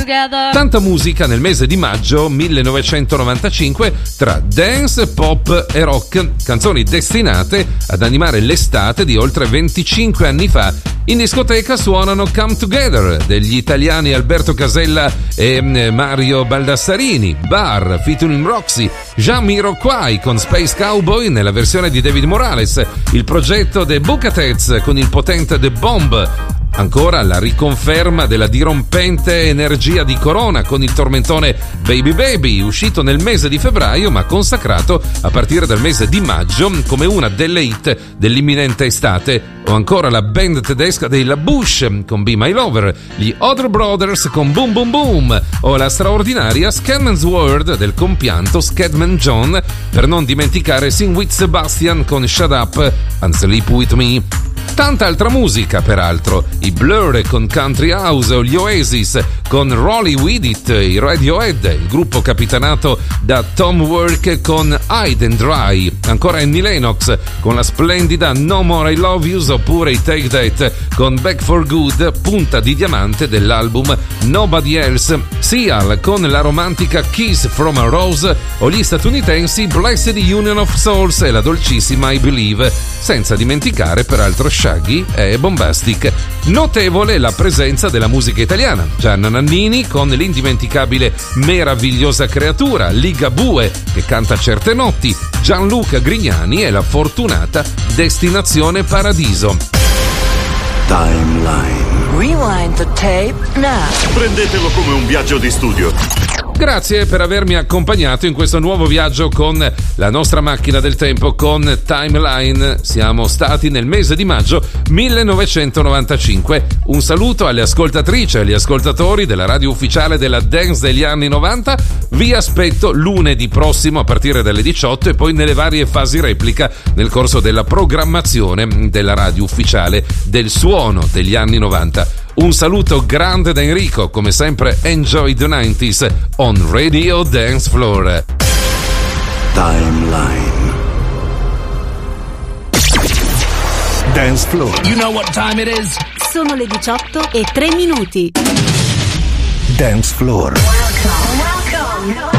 together. Tanta musica nel mese di maggio 1995 tra dance, pop e rock, canzoni destinate ad animare l'estate di oltre 25 anni fa. In discoteca suonano Come Together degli italiani Alberto Casella e Mario Baldassarini, Bar featuring Roxy, Jamiroquai con Space Cowboy nella versione di David Morales, il progetto The Bucketheads con il potente The Bomb. Ancora la riconferma della dirompente energia di Corona con il tormentone Baby Baby, uscito nel mese di febbraio ma consacrato a partire dal mese di maggio come una delle hit dell'imminente estate. O ancora la band tedesca dei La Bouche con Be My Lover, gli Other Brothers con Boom Boom Boom, o la straordinaria Scatman's World del compianto Scatman John, per non dimenticare Sing With Sebastian con Shut Up and Sleep With Me. Tanta altra musica, peraltro, i Blur con Country House o gli Oasis con Rolly With It, i Radiohead, il gruppo capitanato da Tom Work con Hide and Dry, ancora Annie Lennox con la splendida No More I Love Yous, oppure i Take That con Back for Good, punta di diamante dell'album Nobody Else, Seal con la romantica Kiss from a Rose o gli statunitensi Blessed Union of Souls e la dolcissima I Believe, senza dimenticare peraltro Shaggy e Bombastic. Notevole la presenza della musica italiana, Gianna Nannini con l'indimenticabile Meravigliosa Creatura, Ligabue che canta Certe Notti, Gianluca Grignani e la fortunata Destinazione Paradiso. Timeline. Rewind the tape now. Prendetelo come un viaggio di studio. Grazie per avermi accompagnato in questo nuovo viaggio con la nostra macchina del tempo con Timeline. Siamo stati nel mese di maggio 1995. Un saluto alle ascoltatrici e agli ascoltatori della radio ufficiale della dance degli anni 90. Vi aspetto lunedì prossimo a partire dalle 18 e poi nelle varie fasi replica nel corso della programmazione della radio ufficiale del suono degli anni 90. Un saluto grande da Enrico, come sempre enjoy the 90s on Radio Dance Floor. Timeline. Dance Floor. You know what time it is? Sono le 18:03. Dance Floor. Welcome.